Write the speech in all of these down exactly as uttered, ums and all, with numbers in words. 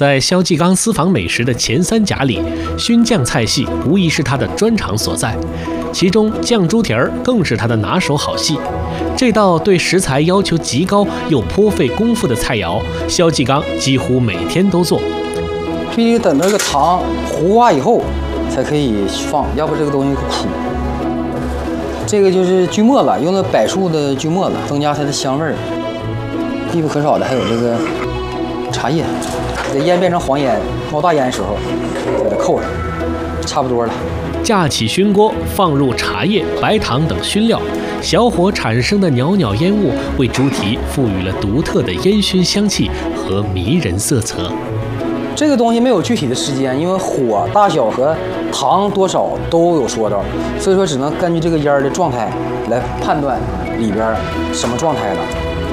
在肖继刚私房美食的前三甲里，熏酱菜系无疑是他的专长所在，其中酱猪蹄儿更是他的拿手好戏。这道对食材要求极高又颇费功夫的菜肴，肖继刚几乎每天都做。 必须等这个糖糊化以后才可以放，要不这个东西苦。这个就是锯末子，用的柏树的锯末子，增加它的香味儿。必不可少的还有这个茶叶，这烟变成黄烟、冒大烟的时候，给它扣上，差不多了。 架起熏锅，放入茶叶、白糖等熏料，小火产生的袅袅烟雾为猪蹄赋予了独特的烟熏香气和迷人色泽。 这个东西没有具体的时间，因为火大小和糖多少都有说道，所以说只能根据这个烟的状态来判断里边什么状态了。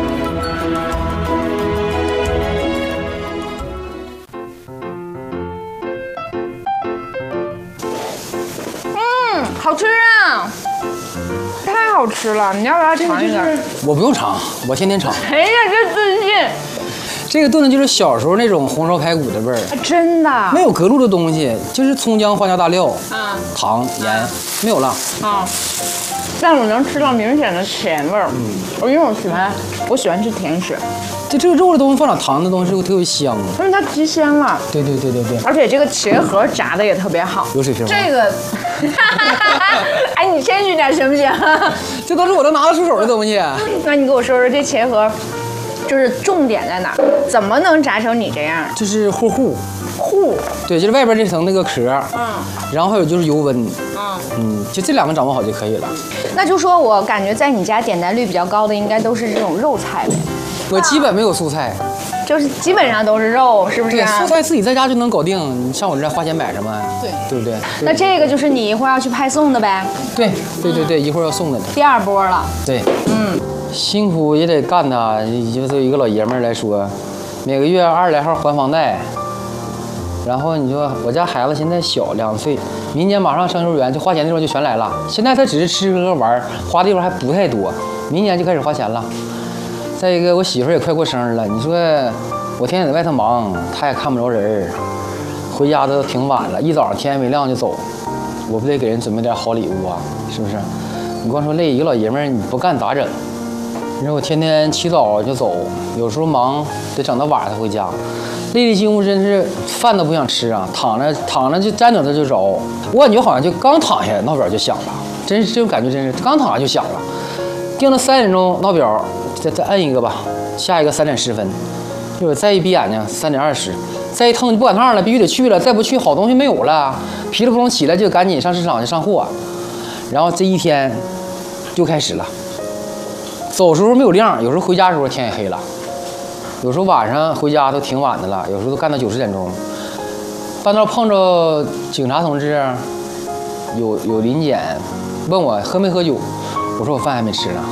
嗯，好吃啊！太好吃了，你要不要尝一点？ 我不用尝，我天天尝。 哎呀，这自信！ 这个炖的就是小时候那种红烧排骨的味儿， 真的没有隔路的东西，就是葱姜花椒大料， 啊， 糖盐，没有了啊。但我能吃到明显的甜味儿，嗯，我因为我喜欢，我喜欢吃甜食。 就这个肉的东西放点糖的东西，特别香， 因为它提鲜了。 对对对对对， 而且这个茄盒炸的也特别好， 有水平吗？ 这个，哎，你谦虚点行不行？ 这都是我能拿得出手的东西。 那你给我说说这茄盒。就是重点在哪儿？怎么能炸成你这样？ 就是糊糊， 糊， 对，就是外边这层那个壳， 嗯， 然后还有就是油温， 嗯嗯，就这两个掌握好就可以了。 那就说我感觉在你家点单率比较高的，应该都是这种肉菜呗。 我基本没有素菜， 就是基本上都是肉，是不是、啊？ 对，素菜自己在家就能搞定，你上我这花钱买什么？ 对， 对不对？ 那这个就是你一会儿要去派送的呗？ 对，对对对，一会儿要送的。 第二波了。 对， 嗯。 辛苦也得干呐，就对一个老爷们儿来说，每个月二十来号还房贷，然后你说我家孩子现在小两岁，明年马上上幼儿园，就花钱的时候就全来了。现在他只是吃喝玩，花的地方还不太多，明年就开始花钱了。再一个，我媳妇儿也快过生日了，你说我天天在外头忙，她也看不着人儿，回家都挺晚了，一早上天还没亮就走，我不得给人准备点好礼物啊，是不是？你光说累，一个老爷们儿你不干咋整？你说我天天起早就走，有时候忙得整到晚上才回家，累的精神真是饭都不想吃啊，躺着躺着就站着它就着，我感觉好像就刚躺下闹表就响了，真是这种感觉真是刚躺下就响了，定了三点钟闹表，再再摁一个吧，下一个三点十分，一会儿再一闭眼睛三点二十，再一腾就不赶趟了，必须得去了，再不去好东西没有了，噼里扑隆起来就赶紧上市场去上货，然后这一天就开始了。走时候没有亮，有时候回家的时候天也黑了，有时候晚上回家都挺晚的了，有时候都干到九十点钟。半道碰着警察同志，有有临检，问我喝没喝酒，我说我饭还没吃呢。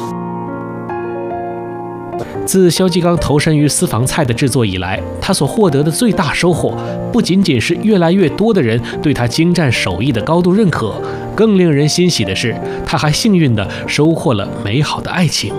自肖继刚投身于私房菜的制作以来，他所获得的最大收获，不仅仅是越来越多的人对他精湛手艺的高度认可，更令人欣喜的是，他还幸运地收获了美好的爱情。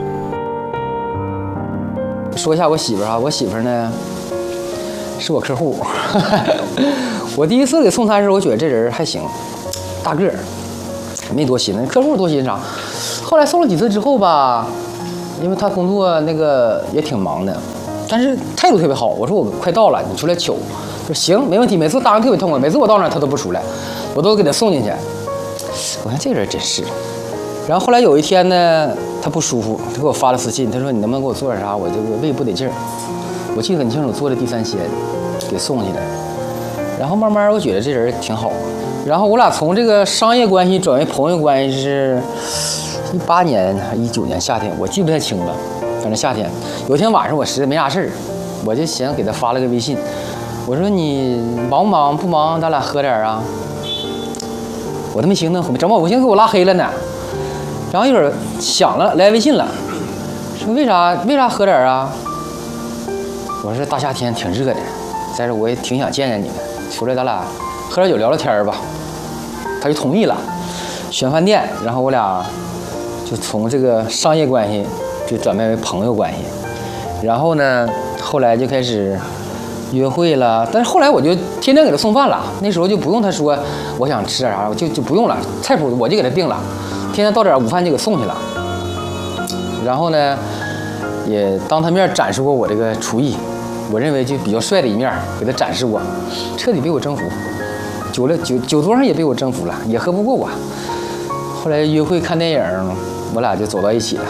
说一下我媳妇儿啊，我媳妇儿呢是我客户。我第一次给送餐的时候，我觉得这人还行，大个儿，没多寻思，客户多寻思啥。后来送了几次之后吧，因为他工作那个也挺忙的，但是态度特别好。我说我快到了，你出来取。说行，没问题。每次答应特别痛快，每次我到那儿他都不出来，我都给他送进去。我看这人真是。然后后来有一天呢，他不舒服，他给我发了私信，他说你能不能给我做点啥？我这个胃不得劲儿。我记得很清楚，做的地三鲜，给送去了。然后慢慢我觉得这人挺好。然后我俩从这个商业关系转为朋友关系是一八年还一九年夏天，我记不太清了。反正夏天有一天晚上我实在没啥事儿，我就想给他发了个微信，我说你忙不忙？不忙，咱俩喝点啊。我都没寻思，整把我寻思给我拉黑了呢。然后一会儿响了，来微信了，说为啥为啥喝点啊？我说大夏天挺热的，再说我也挺想见见你们，出来咱俩喝点酒聊聊天吧。他就同意了，选饭店，然后我俩就从这个商业关系就转变为朋友关系。然后呢，后来就开始约会了，但是后来我就天天给他送饭了，那时候就不用他说我想吃点啥，我就就不用了，菜谱我就给他定了，天天到点午饭就给送去了。然后呢，也当他面展示过我这个厨艺，我认为就比较帅的一面，给他展示过，彻底被我征服。酒了酒酒桌上也被我征服了，也喝不过我。后来约会看电影，我俩就走到一起了。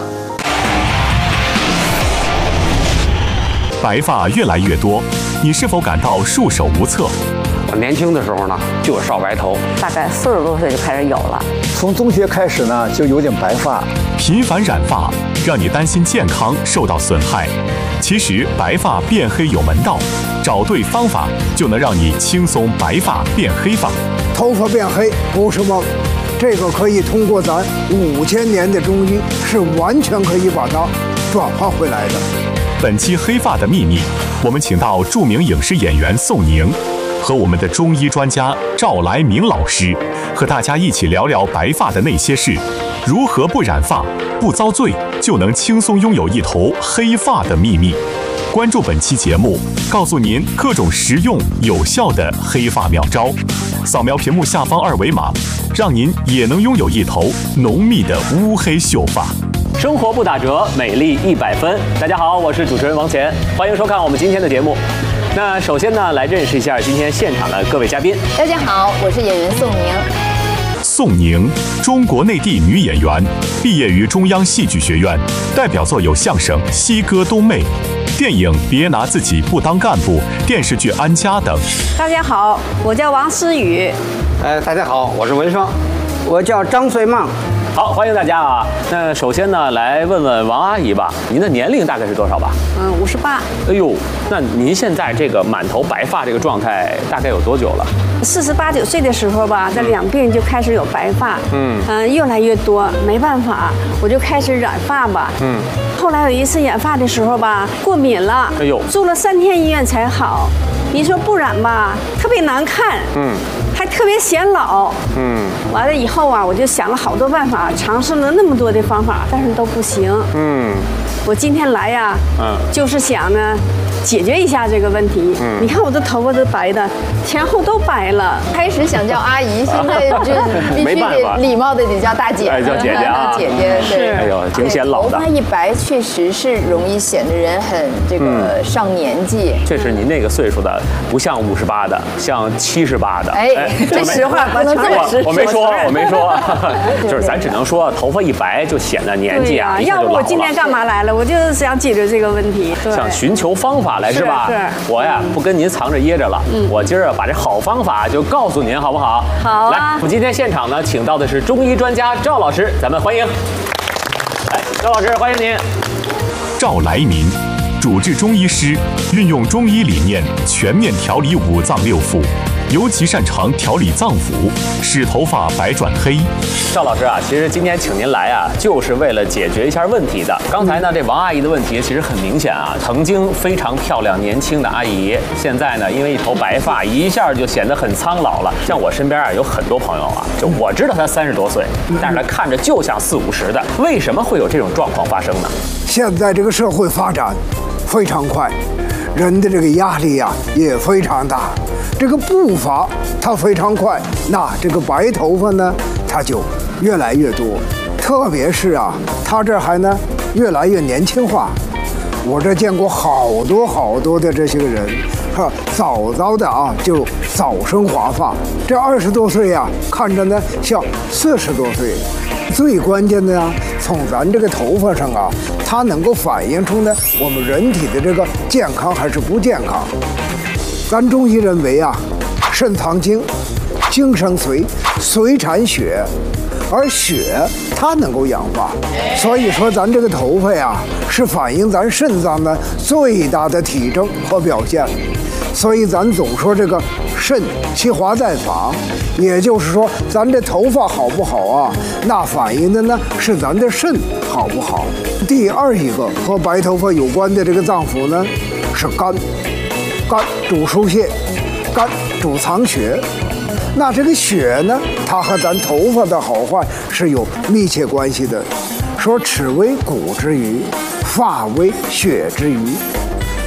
白发越来越多，你是否感到束手无策？ 我年轻的时候呢，就是少白头， 大概四十多岁就开始有了。 从中学开始呢，就有点白发。 频繁染发让你担心健康受到损害，其实白发变黑有门道，找对方法就能让你轻松白发变黑发。 头发变黑不是梦，这个可以通过咱五千年的中医，是完全可以把它转化回来的。 本期黑发的秘密，我们请到著名影视演员宋宁和我们的中医专家赵来明老师，和大家一起聊聊白发的那些事，如何不染发、不遭罪，就能轻松拥有一头黑发的秘密。关注本期节目，告诉您各种实用有效的黑发妙招。扫描屏幕下方二维码，让您也能拥有一头浓密的乌黑秀发。 生活不打折，美丽一百分。大家好，我是主持人王乾，欢迎收看我们今天的节目。那首先呢，来认识一下今天现场的各位嘉宾。 大家好，我是演员宋宁。 宋宁，中国内地女演员，毕业于中央戏剧学院，代表作有相声《西哥东妹》、电影《别拿自己不当干部》、电视剧《安家》等。 大家好，我叫王思雨。 哎，大家好，我是文双，我叫张穗梦。 好，欢迎大家啊！那首先呢，来问问王阿姨吧，您的年龄大概是多少吧？ 嗯，五十八。 哎呦，那您现在这个满头白发这个状态大概有多久了？ 四十八九岁的时候吧，这两鬓就开始有白发，嗯嗯、呃，越来越多，没办法，我就开始染发吧，嗯。后来有一次染发的时候吧，过敏了，哎呦，住了三天医院才好。你说不染吧，特别难看，嗯，还特别显老，嗯。完了以后啊，我就想了好多办法，尝试了那么多的方法，但是都不行，嗯。我今天来呀，嗯，就是想呢，解决一下这个问题。嗯，你看我的头发都白的，前后都白了。 开始想叫阿姨，现在就必须得礼貌的得叫大姐， 哎，叫姐姐啊， 姐姐是。 哎呦，挺显老的。 头发一白，确实是容易显得人很这个上年纪。 确实，您那个岁数的不像五十八的，像七十八的。 哎，这实话不能这么说。 我没说，我没说，就是咱只能说头发一白就显得年纪啊， 要不我今天干嘛来了？我就是想解决这个问题， 想寻求方法来是吧？ 是。 我呀不跟您藏着掖着了，嗯，我今儿把这好方法就告诉您，好不好？ 好啊。 来，我们今天现场呢，请到的是中医专家赵老师，咱们欢迎。来，赵老师，欢迎您。 赵来民，主治中医师，运用中医理念全面调理五脏六腑，尤其擅长调理脏腑，使头发白转黑。 赵老师啊，其实今天请您来啊，就是为了解决一下问题的。刚才呢，这王阿姨的问题其实很明显啊，曾经非常漂亮年轻的阿姨，现在呢，因为一头白发，一下就显得很苍老了。像我身边啊，有很多朋友啊，就我知道他三十多岁，但是他看着就像四五十的，为什么会有这种状况发生呢？ 现在这个社会发展非常快，人的这个压力呀、啊、也非常大，这个步伐它非常快，那这个白头发呢，它就越来越多，特别是啊，它这还呢越来越年轻化。我这见过好多好多的这些个人，哈，早早的啊就早生华发，这二十多岁呀、啊，看着呢像四十多岁。最关键的呀，从咱这个头发上啊，它能够反映出呢我们人体的这个健康还是不健康。咱中医认为啊，肾藏精，精生髓，髓产血，而血它能够养发，所以说咱这个头发呀，是反映咱肾脏的最大的体征和表现。所以咱总说这个肾其华在发，也就是说咱这头发好不好啊，那反映的呢是咱的肾好不好。第二一个和白头发有关的这个脏腑呢是肝，肝主疏泄，肝主藏血。那这个血呢，它和咱头发的好坏是有密切关系的。说齿为骨之余，发为血之余。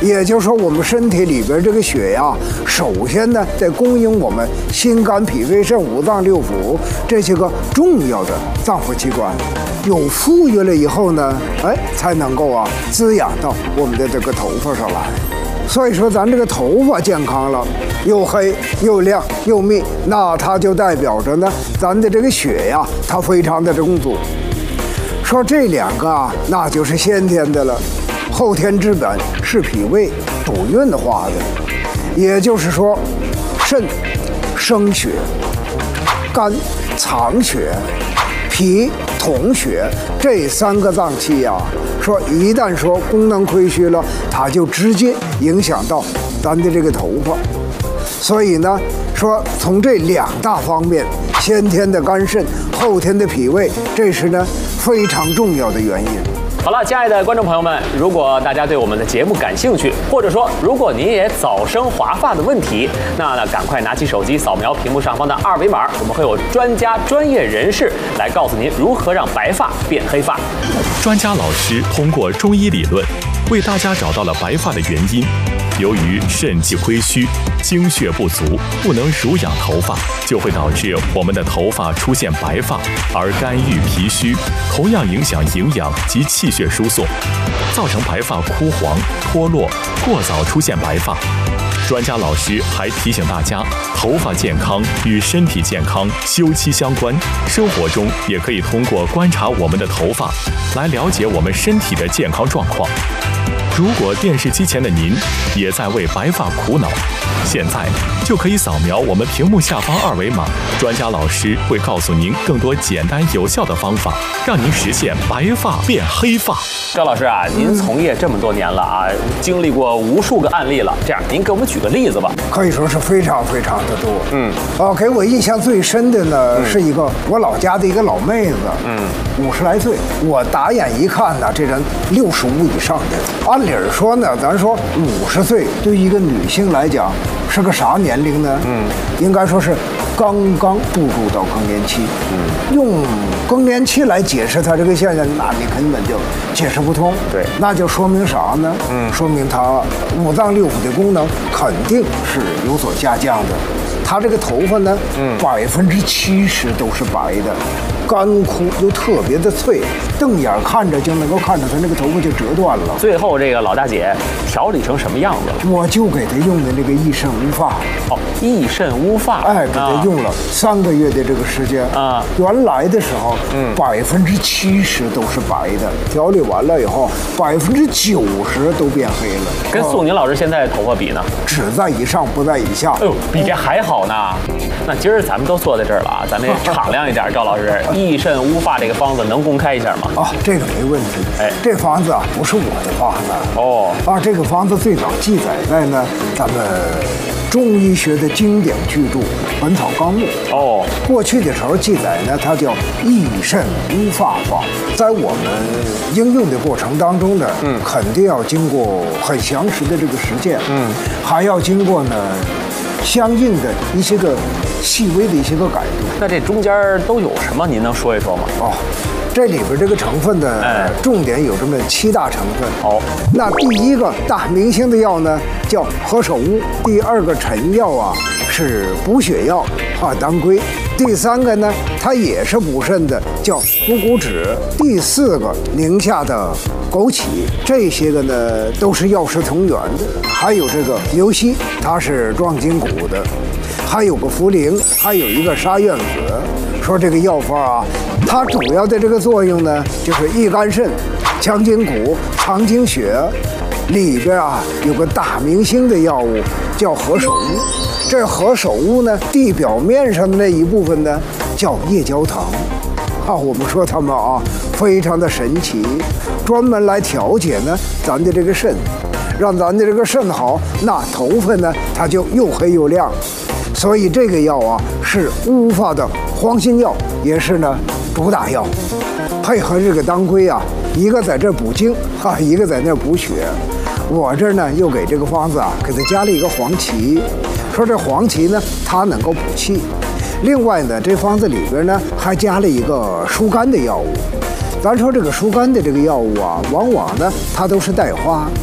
也就是说，我们身体里边这个血呀，首先呢，在供应我们心肝脾肺肾五脏六腑这些个重要的脏腑器官，有富裕了以后呢，哎，才能够啊滋养到我们的这个头发上来。所以说，咱这个头发健康了，又黑又亮又密，那它就代表着呢，咱的这个血呀，它非常的充足。说这两个啊，那就是先天的了。后天之本是脾胃主运化的，也就是说，肾生血，肝藏血，脾统血，这三个脏器呀、啊，说一旦说功能亏虚了，它就直接影响到咱的这个头发。所以呢，说从这两大方面，先天的肝肾，后天的脾胃，这是呢非常重要的原因。 好了，亲爱的观众朋友们，如果大家对我们的节目感兴趣，或者说如果您也早生华发的问题，那呢赶快拿起手机扫描屏幕上方的二维码，我们会有专家专业人士来告诉您如何让白发变黑发。 专家老师通过中医理论为大家找到了白发的原因。由于肾气亏虚，精血不足，不能濡养头发，就会导致我们的头发出现白发，而肝郁脾虚，同样影响营养及气血输送，造成白发枯黄、脱落，过早出现白发。专家老师还提醒大家，头发健康与身体健康休戚相关，生活中也可以通过观察我们的头发来了解我们身体的健康状况。如果电视机前的您也在为白发苦恼，现在就可以扫描我们屏幕下方二维码，专家老师会告诉您更多简单有效的方法，让您实现白发变黑发。 赵老师啊，您从业这么多年了啊，经历过无数个案例了，这样您给我们举个例子吧。 可以说是非常非常的多。嗯，啊，给我印象最深的呢、嗯、是一个我老家的一个老妹子，嗯，五十来岁，我打眼一看呢，这人六十五以上的。按理说呢，咱说五十岁对于一个女性来讲是个啥年龄呢？嗯，应该说是刚刚步入到更年期。嗯，用更年期来解释它这个现象，那你根本就解释不通。 对， 那就说明啥呢？嗯，说明它五脏六腑的功能肯定是有所下降的。他这个头发呢，嗯，百分之七十都是白的，干枯又特别的脆，瞪眼看着就能够看着他那个头发就折断了。 最后这个老大姐调理成什么样子了？ 我就给他用的那个益肾乌发。 哦，益肾乌发。 哎，给他用了三个月的这个时间啊。原来的时候，嗯，百分之七十都是白的，调理完了以后，百分之九十都变黑了。 跟宋宁老师现在头发比呢？ 只在以上，不在以下。 哎呦，比这还好呢。那今儿咱们都坐在这儿了啊，咱们敞亮一点。赵老师，益肾乌发这个方子能公开一下吗？ 啊，这个没问题。哎，这方子啊不是我的方子哦，啊，这个方子最早记载在呢咱们中医学的经典巨著《本草纲目》哦。过去的时候记载呢，它叫益肾乌发方，在我们应用的过程当中呢，嗯，肯定要经过很详实的这个实践，嗯，还要经过呢相应的一些个细微的一些个改动。 那这中间都有什么？您能说一说吗？ 哦，这里边这个成分呢，哎，重点有这么七大成分。哦，那第一个大明星的药呢叫何首乌，第二个臣药啊是补血药啊当归，第三个呢它也是补肾的，叫补骨脂，第四个宁夏的枸杞，这些个呢都是药食同源的。还有这个牛膝，它是壮筋骨的，还有个茯苓，还有一个沙苑子。说这个药方啊，它主要的这个作用呢，就是益肝肾、强筋骨、藏精血。里边啊有个大明星的药物叫何首乌，这何首乌呢，地表面上的那一部分呢叫夜交糖。啊，我们说它们啊非常的神奇，专门来调节呢咱的这个肾，让咱的这个肾好，那头发呢它就又黑又亮。所以这个药啊是乌发的黄心药，也是呢主打药。配合这个当归啊，一个在这补精哈，一个在那补血。我这呢又给这个方子啊给它加了一个黄芪，说这黄芪呢它能够补气。另外呢，这方子里边呢还加了一个疏肝的药物。咱说这个疏肝的这个药物啊，往往呢它都是带花。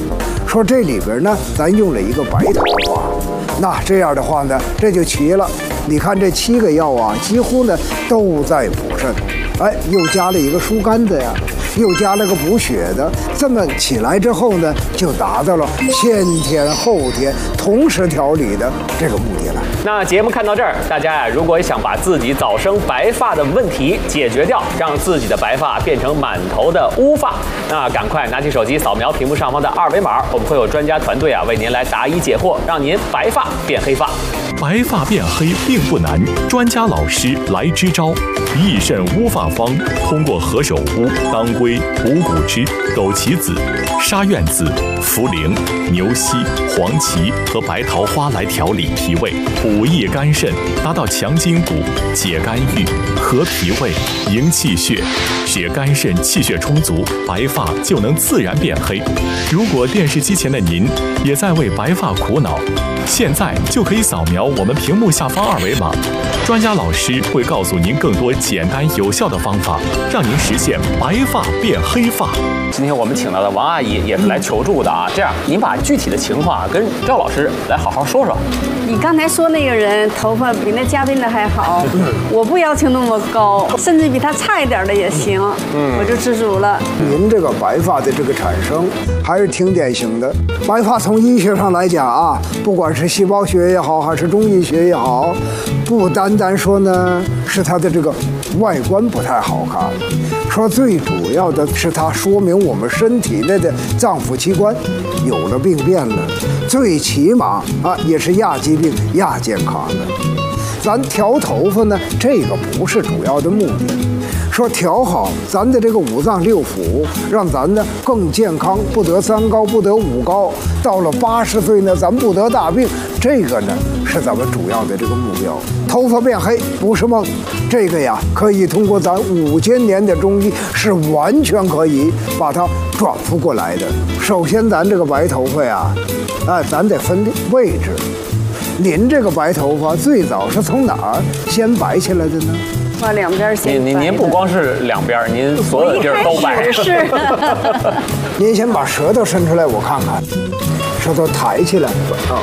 说这里边呢，咱用了一个白头发，那这样的话呢，这就齐了。你看这七个药啊，几乎呢都在补肾，哎，又加了一个疏肝的呀。又加了个补血的，这么起来之后呢，就达到了先天后天同时调理的这个目的了。 那节目看到这儿，大家呀，如果想把自己早生白发的问题解决掉，让自己的白发变成满头的乌发，那赶快拿起手机扫描屏幕上方的二维码，我们会有专家团队啊为您来答疑解惑，让您白发变黑发。 白发变黑并不难，专家老师来支招。益肾乌发方通过何首乌、当归、五谷枝、枸杞子、沙苑子、茯苓、牛膝、黄芪和白桃花来调理脾胃，补益肝肾，达到强筋骨、解肝郁、和脾胃、营气血，使肝肾气血充足，白发就能自然变黑。如果电视机前的您也在为白发苦恼，现在就可以扫描我们屏幕下方二维码，专家老师会告诉您更多简单有效的方法，让您实现白发变黑发。 今天我们请到的王阿姨也是来求助的啊，这样您把具体的情况跟赵老师来好好说说。 你刚才说那个人头发比那嘉宾的还好，我不要求那么高，甚至比他差一点的也行，嗯，我就知足了。 您这个白发的这个产生还是挺典型的。白发从医学上来讲啊，不管是细胞学也好，还是中医学也好，不单单说呢是它的这个外观不太好看，说最主要的是它说明我们身体内的脏腑器官有了病变了，最起码啊也是亚疾病亚健康的。咱调头发呢，这个不是主要的目的，说调好咱的这个五脏六腑，让咱呢更健康，不得三高，不得五高，到了八十岁呢，咱不得大病，这个呢是咱们主要的这个目标。头发变黑不是梦，这个呀可以通过咱五千年的中医是完全可以把它转复过来的。首先咱这个白头发呀，啊，咱得分位置。您这个白头发最早是从哪儿先白起来的呢？ 把两边先您您您不光是两边，您所有地儿都白。 是。 您先把舌头伸出来，我看看，舌头抬起来啊。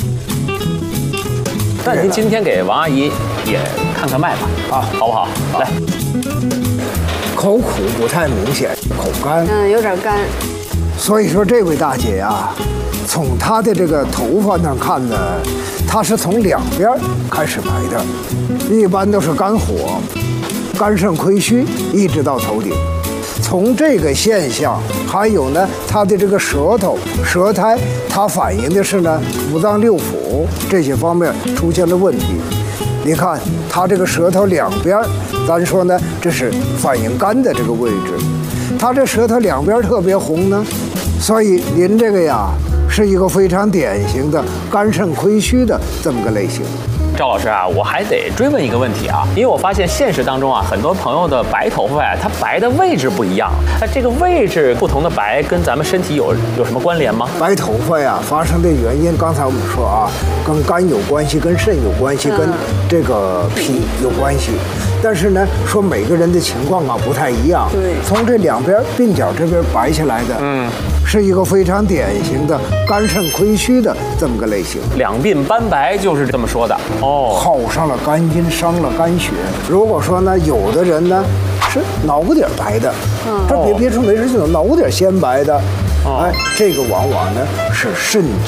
那您今天给王阿姨也看看脉吧，啊，好不好？来， 口苦不太明显，口干， 嗯，有点干。 所以说这位大姐呀，从她的这个头发那看呢，她是从两边开始白的，一般都是肝火、肝肾亏虚，一直到头顶。从这个现象，还有呢，她的这个舌头、舌苔，它反映的是呢五脏六腑这些方面出现了问题。你看她这个舌头两边，咱说呢，这是反映肝的这个位置。她这舌头两边特别红呢，所以您这个呀是一个非常典型的肝肾亏虚的这么个类型。 赵老师啊，我还得追问一个问题啊，因为我发现现实当中啊，很多朋友的白头发呀，它白的位置不一样。那这个位置不同的白，跟咱们身体有有什么关联吗？ 白头发呀，发生的原因，刚才我们说啊，跟肝有关系，跟肾有关系，跟这个脾有关系。但是呢，说每个人的情况啊不太一样。 对， 从这两边鬓角这边白下来的，嗯，是一个非常典型的肝肾亏虚的这么个类型。 两鬓斑白就是这么说的。哦， 耗上了肝阴，伤了肝血。如果说呢，有的人呢是脑瓜顶白的，嗯，这别别说没事就脑瓜顶先白的，哎，这个往往呢是肾